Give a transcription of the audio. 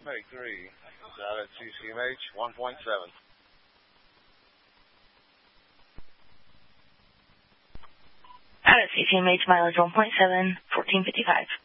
Make 3 is out at CCMH 1.7. Out at CCMH mileage 1.7, 1455.